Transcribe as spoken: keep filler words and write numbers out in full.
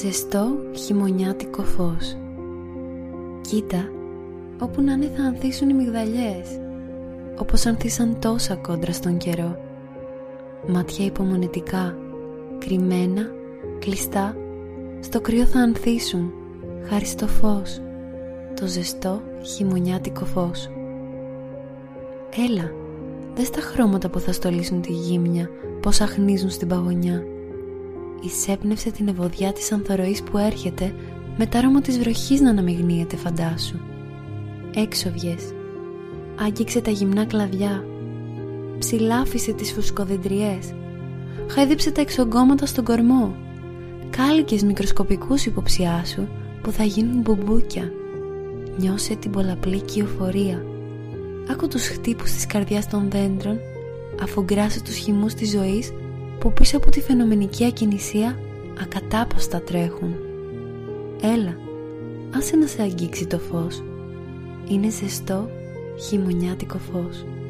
Ζεστό χειμωνιάτικο φως. Κοίτα, όπου να είναι θα ανθίσουν οι μυγδαλιές, όπως ανθίσαν τόσα κόντρα στον καιρό. Μάτια υπομονετικά, κρυμμένα, κλειστά, στο κρύο θα ανθίσουν, χάρη στο φως, το ζεστό χειμωνιάτικο φως. Έλα, δες τα χρώματα που θα στολίσουν τη γύμνια, πως αχνίζουν στην παγωνιά. Εισέπνευσε την ευωδιά της ανθορωής που έρχεται, με τ' άρωμα της βροχής να αναμειγνύεται, φαντάσου. Έξω βγες, άγγιξε τα γυμνά κλαδιά, ψηλάφισε τις φουσκοδεντριές, χάιδεψε τα εξογκώματα στον κορμό, κάλικες μικροσκοπικούς υποψιάσου που θα γίνουν μπουμπούκια. Νιώσε την πολλαπλή κυοφορία. Άκου τους χτύπους της καρδιάς των δέντρων, αφού γκράσε τους χυμούς της ζωής που πίσω από τη φαινομενική ακινησία ακατάπαυστα τρέχουν. Έλα, άσε να σε αγγίξει το φως. Είναι ζεστό χειμωνιάτικο φως.